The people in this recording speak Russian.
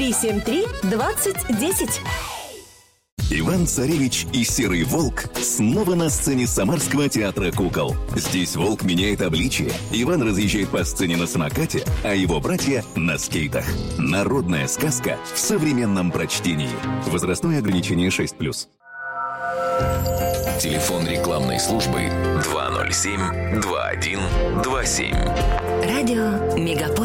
373-2010. Иван-Царевич и Серый Волк снова на сцене Самарского театра кукол. Здесь волк меняет обличие, Иван разъезжает по сцене на самокате, а его братья на скейтах. Народная сказка в современном прочтении. Возрастное ограничение 6+. Телефон рекламной службы 207-2127. Радио Мегаполис.